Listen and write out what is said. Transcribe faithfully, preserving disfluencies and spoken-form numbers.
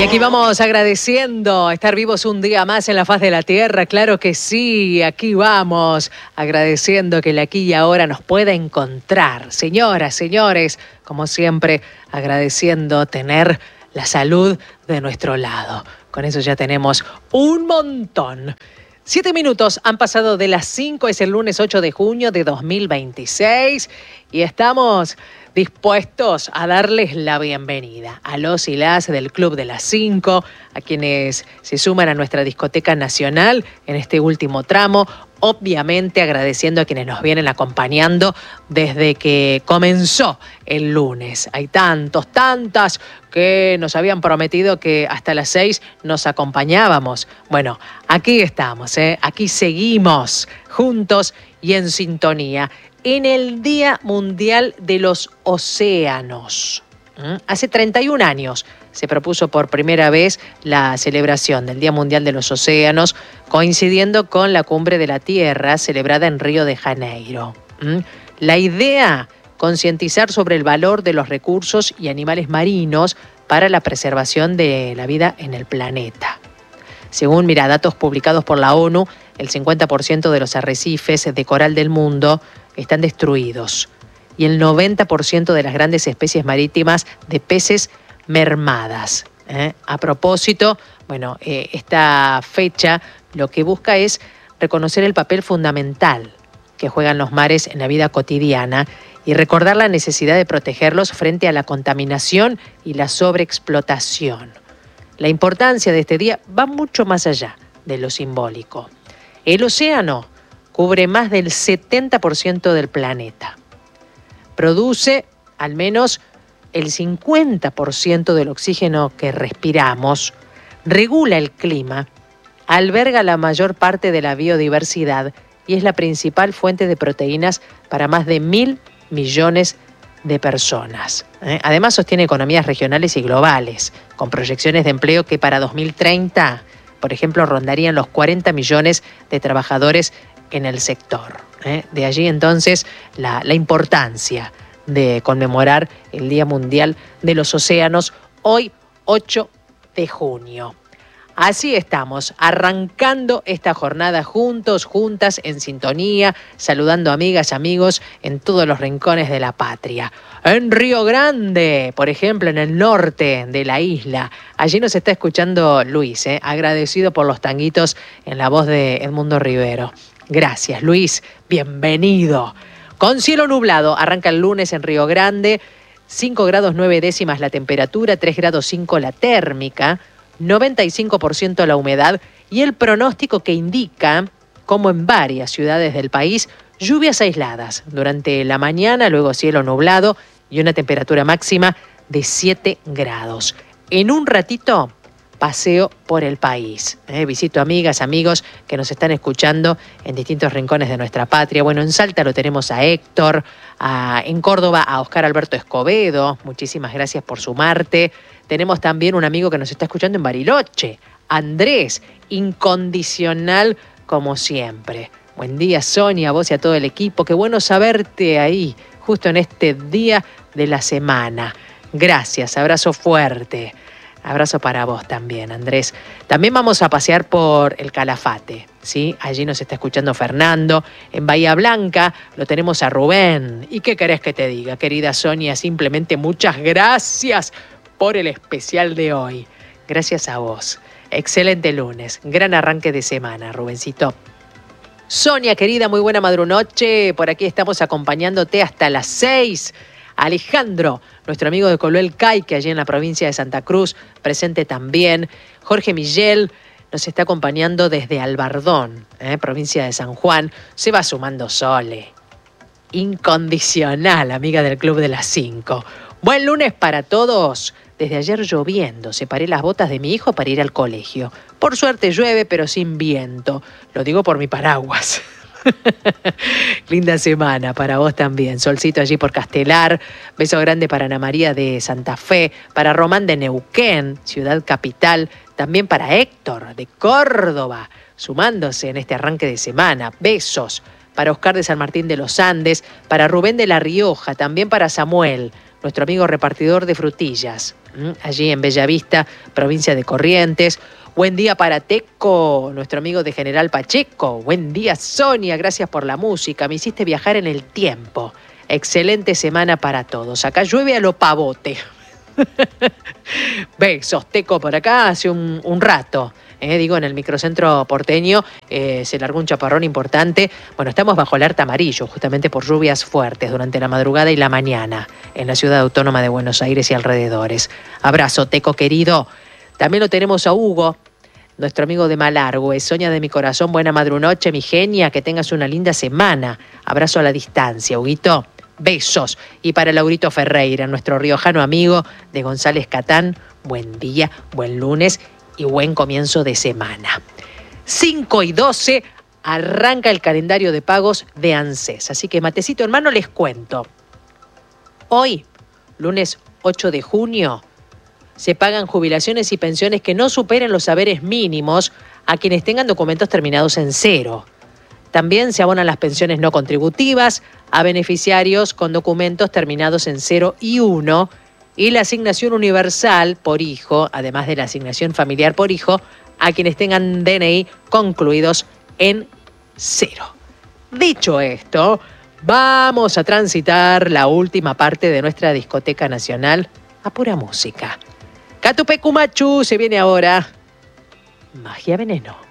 aquí vamos agradeciendo estar vivos un día más en la faz de la tierra, claro que sí, aquí vamos agradeciendo que el aquí y ahora nos pueda encontrar. Señoras, señores, como siempre, agradeciendo tener la salud de nuestro lado. Con eso ya tenemos un montón. Siete minutos han pasado de las cinco, es el lunes ocho de junio de dos mil veintiséis y estamos dispuestos a darles la bienvenida a los y las del Club de las Cinco, a quienes se suman a nuestra discoteca nacional en este último tramo, obviamente agradeciendo a quienes nos vienen acompañando desde que comenzó el lunes. Hay tantos, tantas que nos habían prometido que hasta las seis nos acompañábamos. Bueno, aquí estamos, ¿eh? Aquí seguimos juntos y en sintonía en el Día Mundial de los Océanos. ¿Mm? Hace treinta y un años se propuso por primera vez la celebración del Día Mundial de los Océanos, coincidiendo con la Cumbre de la Tierra celebrada en Río de Janeiro. ¿Mm? La idea, concientizar sobre el valor de los recursos y animales marinos para la preservación de la vida en el planeta. Según mira, datos publicados por la ONU, el cincuenta por ciento de los arrecifes de coral del mundo están destruidos y el noventa por ciento de las grandes especies marítimas de peces mermadas. ¿eh? A propósito, bueno, eh, esta fecha lo que busca es reconocer el papel fundamental que juegan los mares en la vida cotidiana y recordar la necesidad de protegerlos frente a la contaminación y la sobreexplotación. La importancia de este día va mucho más allá de lo simbólico. El océano cubre más del setenta por ciento del planeta. Produce al menos el cincuenta por ciento del oxígeno que respiramos, regula el clima, alberga la mayor parte de la biodiversidad y es la principal fuente de proteínas para más de mil millones de personas. ¿eh? Además, sostiene economías regionales y globales, con proyecciones de empleo que para dos mil treinta, por ejemplo, rondarían los cuarenta millones de trabajadores en el sector. ¿eh? De allí entonces la, la importancia de conmemorar el Día Mundial de los Océanos hoy ocho de junio. Así estamos, arrancando esta jornada juntos, juntas, en sintonía, saludando amigas, amigos en todos los rincones de la patria. En Río Grande, por ejemplo, en el norte de la isla, allí nos está escuchando Luis, ¿eh? agradecido por los tanguitos en la voz de Edmundo Rivero. Gracias, Luis, bienvenido. Con cielo nublado, arranca el lunes en Río Grande, cinco grados nueve décimas la temperatura, tres grados cinco la térmica, noventa y cinco por ciento la humedad y el pronóstico que indica, como en varias ciudades del país, lluvias aisladas durante la mañana, luego cielo nublado y una temperatura máxima de siete grados. En un ratito, paseo por el país. Eh, visito amigas, amigos que nos están escuchando en distintos rincones de nuestra patria. Bueno, en Salta lo tenemos a Héctor, a, en Córdoba a Oscar Alberto Escobedo. Muchísimas gracias por sumarte. Tenemos también un amigo que nos está escuchando en Bariloche, Andrés, incondicional como siempre. Buen día, Sonia, a vos y a todo el equipo. Qué bueno saberte ahí, justo en este día de la semana. Gracias, abrazo fuerte. Abrazo para vos también, Andrés. También vamos a pasear por el Calafate, ¿sí? Allí nos está escuchando Fernando. En Bahía Blanca lo tenemos a Rubén. ¿Y qué querés que te diga, querida Sonia? Simplemente muchas gracias por el especial de hoy. Gracias a vos. Excelente lunes. Gran arranque de semana, Rubencito. Sonia, querida, muy buena madrunoche. Por aquí estamos acompañándote hasta las seis. Alejandro, nuestro amigo de Coluel Caique, allí en la provincia de Santa Cruz, presente también. Jorge Miguel nos está acompañando desde Albardón, ¿eh? provincia de San Juan. Se va sumando Sole. Incondicional, amiga del Club de las Cinco. Buen lunes para todos. Desde ayer lloviendo, separé las botas de mi hijo para ir al colegio. Por suerte llueve, pero sin viento. Lo digo por mi paraguas. Linda semana para vos también. Solcito allí por Castelar. Beso grande para Ana María de Santa Fe, para Román de Neuquén, ciudad capital. También para Héctor de Córdoba, sumándose en este arranque de semana. Besos para Oscar de San Martín de los Andes, para Rubén de La Rioja, también para Samuel, nuestro amigo repartidor de frutillas. allí en Bellavista, provincia de Corrientes. Buen día para Teco, nuestro amigo de General Pacheco. Buen día, Sonia, gracias por la música. Me hiciste viajar en el tiempo. Excelente semana para todos. Acá llueve a lo pavote. Besos, Teco, por acá hace un, un rato. Eh, digo, en el microcentro porteño eh, se largó un chaparrón importante. Bueno, estamos bajo alerta amarillo, justamente por lluvias fuertes durante la madrugada y la mañana en la ciudad autónoma de Buenos Aires y alrededores. Abrazo, Teco querido. También lo tenemos a Hugo, nuestro amigo de Malargüe. Sonia de mi corazón, buena madrunoche, mi genia, que tengas una linda semana. Abrazo a la distancia, Huguito. Besos. Y para Laurito Ferreira, nuestro riojano amigo de González Catán, buen día, buen lunes y buen comienzo de semana. cinco y doce arranca el calendario de pagos de ANSES. Así que, matecito hermano, les cuento. Hoy, lunes ocho de junio, se pagan jubilaciones y pensiones que no superen los saberes mínimos a quienes tengan documentos terminados en cero. También se abonan las pensiones no contributivas a beneficiarios con documentos terminados en cero y uno y la asignación universal por hijo, además de la asignación familiar por hijo, a quienes tengan D N I concluidos en cero. Dicho esto, vamos a transitar la última parte de nuestra discoteca nacional a pura música. Catupecumachu se viene ahora. Magia Veneno.